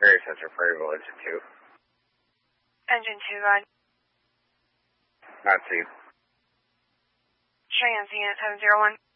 Area Sensor Prairieville, Engine 2. Engine 2, ride. Not seen. Cheyenne, 701.